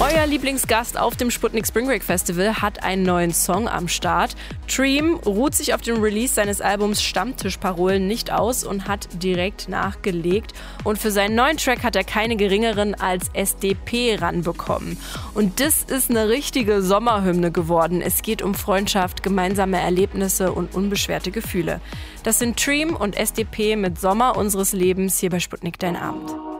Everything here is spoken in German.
Euer Lieblingsgast auf dem Sputnik Spring Break Festival hat einen neuen Song am Start. Dream ruht sich auf dem Release seines Albums Stammtischparolen nicht aus und hat direkt nachgelegt. Und für seinen neuen Track hat er keine geringeren als SDP ranbekommen. Und das ist eine richtige Sommerhymne geworden. Es geht um Freundschaft, gemeinsame Erlebnisse und unbeschwerte Gefühle. Das sind Dream und SDP mit Sommer unseres Lebens hier bei Sputnik Dein Abend.